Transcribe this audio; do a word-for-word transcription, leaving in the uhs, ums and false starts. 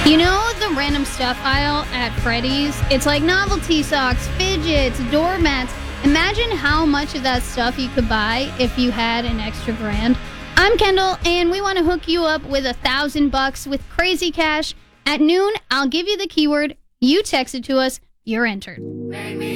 You know the random stuff aisle at Freddy's? It's like novelty socks, fidgets, doormats. Imagine how much of that stuff you could buy if you had an extra grand. I'm Kendall, and we want to hook you up with a thousand bucks with crazy cash. At noon, I'll give you the keyword. You text it to us. You're entered.